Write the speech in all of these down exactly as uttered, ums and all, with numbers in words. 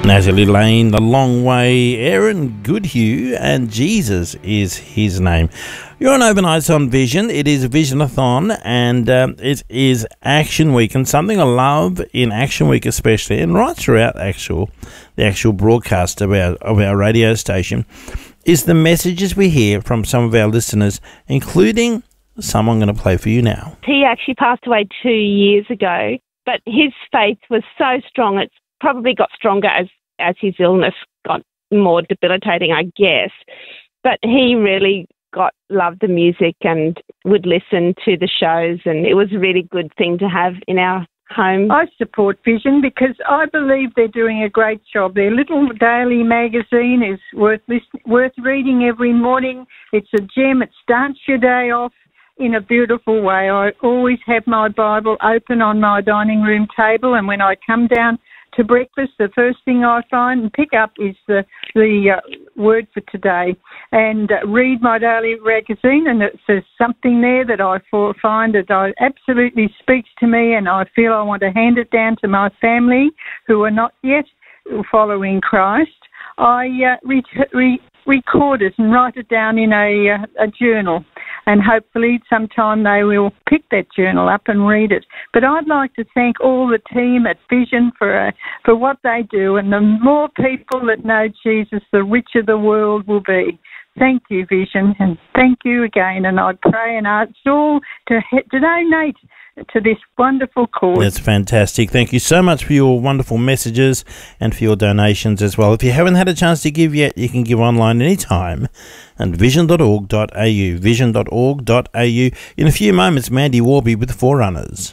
Natalie Lane, The Long Way, Aaron Goodhue, and Jesus is his name. You're on Overnights on Vision. It is Visionathon, and um, it is Action Week. And something I love in Action Week especially, and right throughout actual the actual broadcast of our, of our radio station, is the messages we hear from some of our listeners, including some I'm going to play for you now. He actually passed away two years ago, but his faith was so strong, it's probably got stronger as, as his illness got more debilitating, I guess. But he really got loved the music and would listen to the shows, and it was a really good thing to have in our home. I support Vision because I believe they're doing a great job. Their little daily magazine is worth listen- worth reading every morning. It's a gem. It starts your day off in a beautiful way. I always have my Bible open on my dining room table, and when I come down to breakfast, the first thing I find and pick up is the the uh, word for today, and uh, read my daily magazine, and it says something there that I for, find that I absolutely speaks to me, and I feel I want to hand it down to my family who are not yet following Christ. I uh, re- re- record it and write it down in a, uh, a journal, and hopefully sometime they will pick that journal up and read it. But I'd like to thank all the team at Vision for uh, for what they do, and the more people that know Jesus, the richer the world will be. Thank you, Vision, and thank you again, and I pray and ask all to, to donate to this wonderful cause. That's fantastic. Thank you so much for your wonderful messages and for your donations as well. If you haven't had a chance to give yet, you can give online anytime at vision dot org dot a u, vision dot org dot a u. In a few moments, Mandy Warby with Forerunners.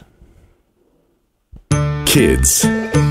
Kids.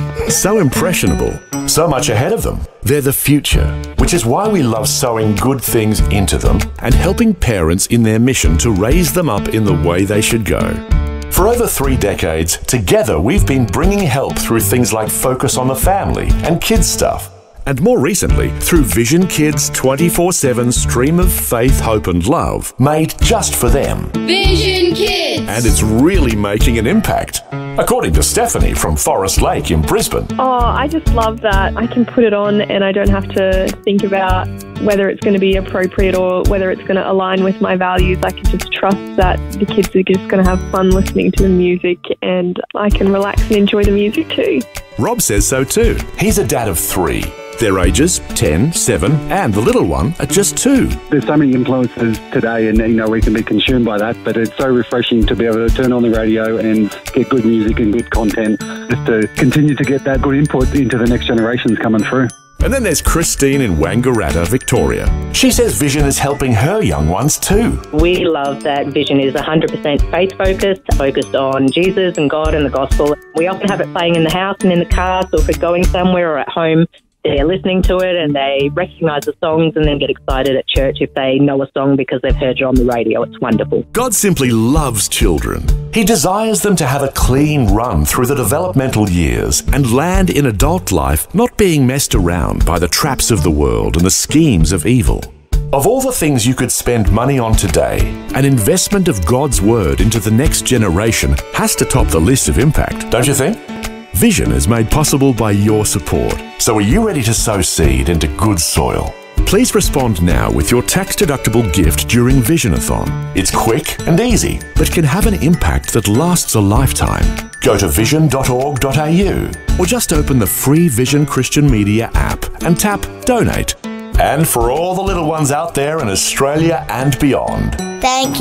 So impressionable. So much ahead of them. They're the future. Which is why we love sowing good things into them and helping parents in their mission to raise them up in the way they should go. For over three decades, together we've been bringing help through things like Focus on the Family and kids stuff. And more recently, through Vision Kids twenty-four seven stream of faith, hope and love. Made just for them. Vision Kids! And it's really making an impact. According to Stephanie from Forest Lake in Brisbane. Oh, I just love that I can put it on and I don't have to think about whether it's going to be appropriate or whether it's going to align with my values. I can just trust that the kids are just going to have fun listening to the music, and I can relax and enjoy the music too. Rob says so too. He's a dad of three. Their ages, ten, seven, and the little one at just two. There's so many influences today, and you know we can be consumed by that, but it's so refreshing to be able to turn on the radio and get good music and good content, just to continue to get that good input into the next generations coming through. And then there's Christine in Wangaratta, Victoria. She says Vision is helping her young ones too. We love that Vision is one hundred percent faith-focused, focused on Jesus and God and the gospel. We often have it playing in the house and in the car, so if we're going somewhere or at home, they're listening to it and they recognise the songs and then get excited at church if they know a song because they've heard it on the radio. It's wonderful. God simply loves children. He desires them to have a clean run through the developmental years and land in adult life not being messed around by the traps of the world and the schemes of evil. Of all the things you could spend money on today, an investment of God's word into the next generation has to top the list of impact. Don't you think? Vision is made possible by your support. So are you ready to sow seed into good soil? Please respond now with your tax-deductible gift during Visionathon. It's quick and easy, but can have an impact that lasts a lifetime. Go to vision dot org dot a u or just open the free Vision Christian Media app and tap Donate. And for all the little ones out there in Australia and beyond. Thank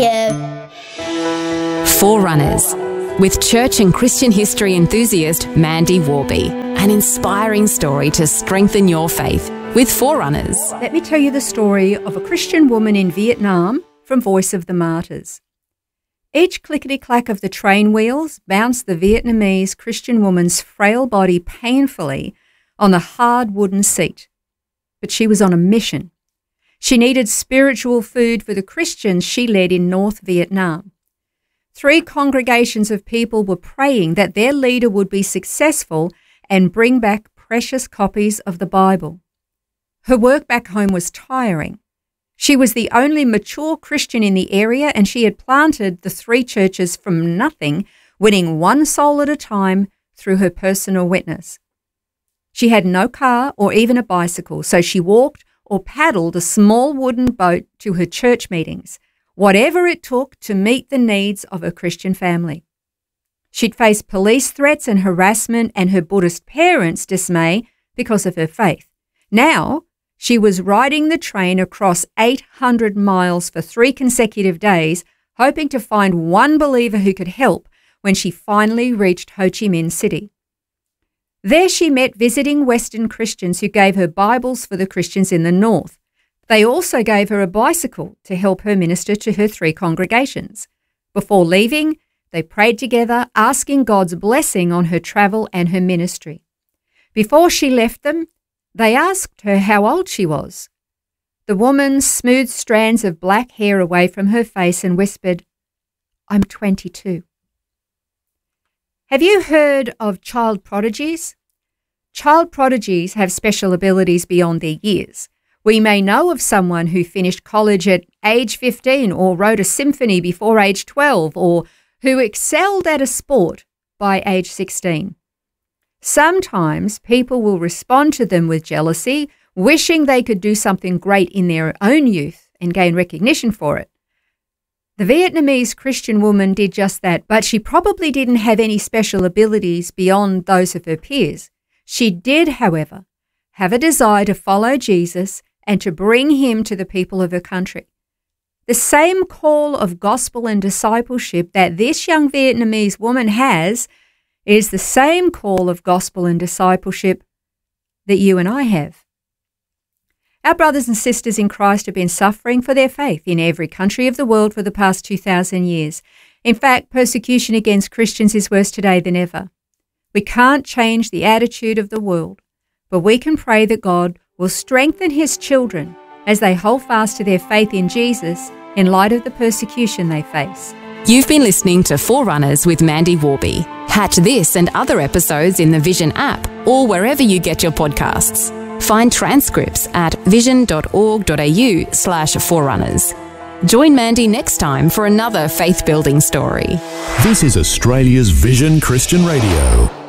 you. Forerunners, with church and Christian history enthusiast Mandy Warby. An inspiring story to strengthen your faith with Forerunners. Let me tell you the story of a Christian woman in Vietnam from Voice of the Martyrs. Each clickety-clack of the train wheels bounced the Vietnamese Christian woman's frail body painfully on the hard wooden seat. But she was on a mission. She needed spiritual food for the Christians she led in North Vietnam. Three congregations of people were praying that their leader would be successful and bring back precious copies of the Bible. Her work back home was tiring. She was the only mature Christian in the area, and she had planted the three churches from nothing, winning one soul at a time through her personal witness. She had no car or even a bicycle, so she walked or paddled a small wooden boat to her church meetings, whatever it took to meet the needs of her Christian family. She'd faced police threats and harassment and her Buddhist parents' dismay because of her faith. Now, she was riding the train across eight hundred miles for three consecutive days, hoping to find one believer who could help when she finally reached Ho Chi Minh City. There she met visiting Western Christians who gave her Bibles for the Christians in the north. They also gave her a bicycle to help her minister to her three congregations. Before leaving, they prayed together, asking God's blessing on her travel and her ministry. Before she left them, they asked her how old she was. The woman smoothed strands of black hair away from her face and whispered, "I'm twenty-two. Have you heard of child prodigies? Child prodigies have special abilities beyond their years. We may know of someone who finished college at age fifteen or wrote a symphony before age twelve or who excelled at a sport by age sixteen. Sometimes people will respond to them with jealousy, wishing they could do something great in their own youth and gain recognition for it. The Vietnamese Christian woman did just that, but she probably didn't have any special abilities beyond those of her peers. She did, however, have a desire to follow Jesus and to bring him to the people of her country. The same call of gospel and discipleship that this young Vietnamese woman has is the same call of gospel and discipleship that you and I have. Our brothers and sisters in Christ have been suffering for their faith in every country of the world for the past two thousand years. In fact, persecution against Christians is worse today than ever. We can't change the attitude of the world, but we can pray that God will strengthen his children as they hold fast to their faith in Jesus in light of the persecution they face. You've been listening to Forerunners with Mandy Warby. Catch this and other episodes in the Vision app or wherever you get your podcasts. Find transcripts at vision.org.au slash forerunners. Join Mandy next time for another faith-building story. This is Australia's Vision Christian Radio.